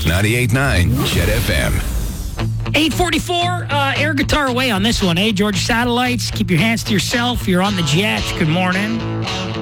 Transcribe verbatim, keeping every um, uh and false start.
ninety-eight point nine Jet F M. eight forty-four, uh, air guitar away on this one, eh, Georgia Satellites? Keep your hands to yourself. You're on the jet. Good morning.